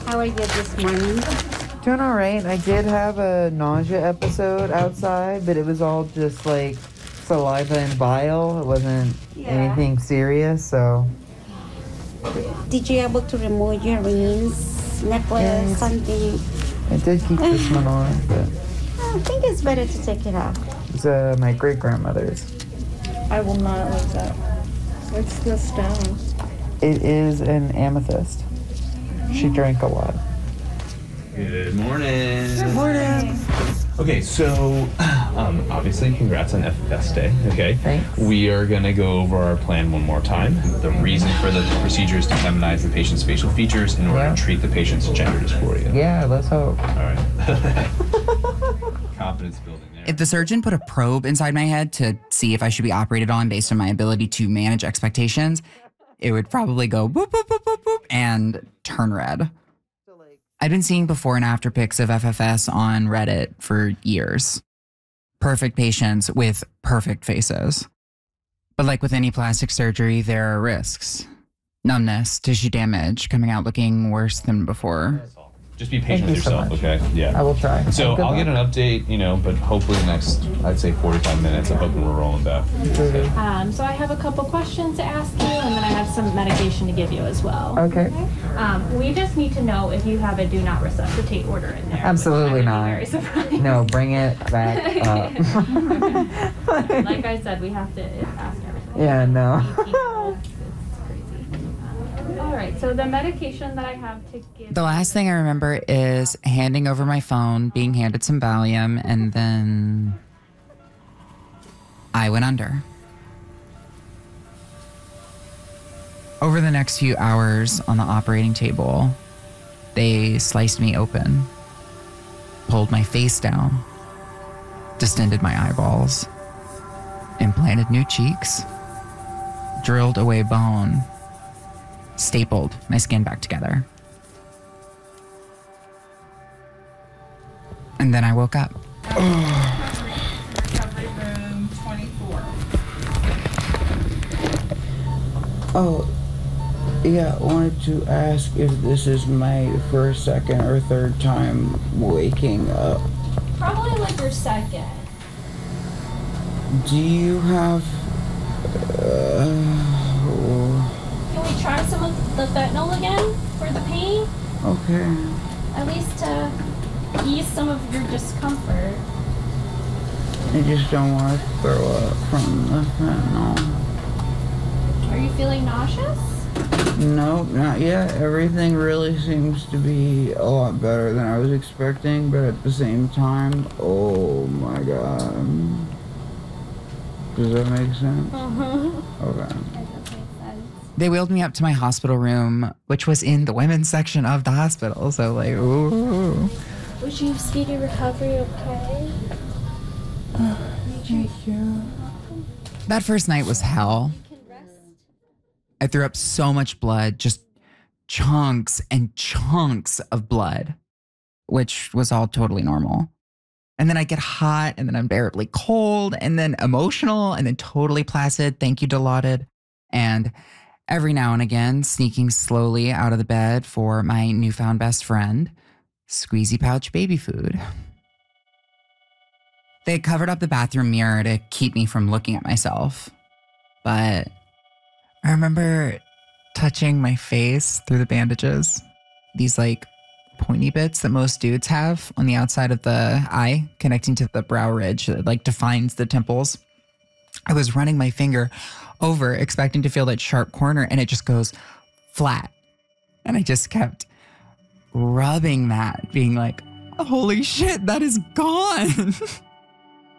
How are you this morning? Doing all right. I did have a nausea episode outside, but it was all just like saliva and bile. It wasn't anything serious, so. Did you able to remove your rings, necklace, something? I did keep this one on, but I think it's better to take it off. it's my great-grandmother's. I will not lose that. What's the stone? It is an amethyst. She drank a lot. Good morning. Good morning. Okay, so obviously, congrats on FFS Day. Okay. Thanks. We are gonna go over our plan one more time. The reason for the procedure is to feminize the patient's facial features in order to treat the patient's gender dysphoria. Yeah, let's hope. All right. Confidence building there. If the surgeon put a probe inside my head to see if I should be operated on based on my ability to manage expectations, it would probably go boop, boop, boop, boop, boop, and turn red. I've been seeing before and after pics of FFS on Reddit for years. Perfect patients with perfect faces. But like with any plastic surgery, there are risks. Numbness, tissue damage, coming out looking worse than before. Just be patient with Thank you so yourself, much. okay? Yeah. I will try. So Good I'll luck. get an update, but hopefully the next, I'd say 45 minutes, I'm hoping we're rolling back. So I have a couple questions to ask you, and then I have some medication to give you as well. Okay. We just need to know if you have a do not resuscitate order in there. Absolutely which I not. would be very surprised. No, bring it back up. Like I said, we have to ask everything. Yeah, no. It's crazy. All right, so the medication that I have to give. The last thing I remember is handing over my phone, being handed some Valium, and then I went under. Over the next few hours on the operating table, they sliced me open, pulled my face down, distended my eyeballs, implanted new cheeks, drilled away bone, stapled my skin back together. And then I woke up. Recovery room 24. Oh, yeah, I wanted to ask if this is my first, second, or third time waking up. Probably like your second. Do you have... Can we try some of the fentanyl again for the pain? okay. At least to ease some of your discomfort. I just don't want to throw up from the fentanyl. Are you feeling nauseous? Nope, not yet. Everything really seems to be a lot better than I was expecting, but at the same time, oh my god. Does that make sense? Okay. They wheeled me up to my hospital room, which was in the women's section of the hospital. So like, ooh. Wish you speedy recovery, okay? Thank you. That first night was hell. You can rest. I threw up so much blood, just chunks and chunks of blood, which was all totally normal. And then I get hot, and then unbearably cold, and then emotional, and then totally placid. Thank you, Dilaudid. And every now and again, sneaking slowly out of the bed for my newfound best friend, Squeezy Pouch baby food. They had covered up the bathroom mirror to keep me from looking at myself. But I remember touching my face through the bandages. These like pointy bits that most dudes have on the outside of the eye, connecting to the brow ridge that like defines the temples. I was running my finger over, expecting to feel that sharp corner, and it just goes flat. And I just kept rubbing that, being like, holy shit, that is gone.